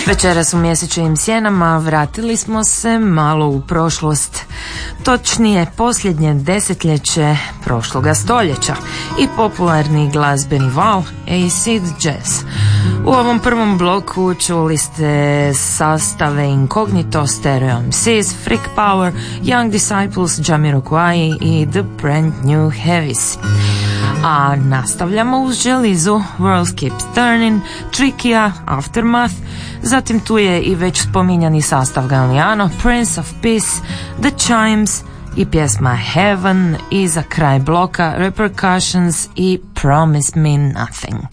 Večeras u Mjesečevim sjenama vratili smo se malo u prošlost, točnije posljednje desetljeće prošloga stoljeća i popularni glazbeni val acid jazz. U ovom prvom bloku čuli ste sastave Incognito, Stereo MCs, Freak Power, Young Disciples, Jamiroquai i The Brand New Heavies. A nastavljamo uz Želizu, World Keeps Turning, Trickia, Aftermath, zatim tu je i već spominjani sastav Galliano, Prince of Peace, The Chimes i pjesma Heaven i za kraj bloka Repercussions i Promise Me Nothing.